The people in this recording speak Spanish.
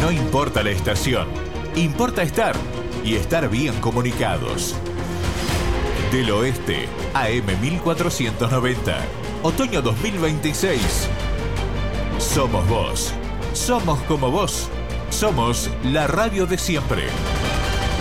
No importa la estación, importa estar y estar bien comunicados. Del Oeste, AM 1490, otoño 2026. Somos vos, somos como vos, somos la radio de siempre.